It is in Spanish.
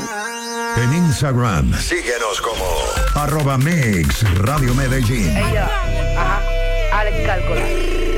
En Instagram, síguenos como @Mix Radio Medellín. Ella, ajá, Alex Cálculo.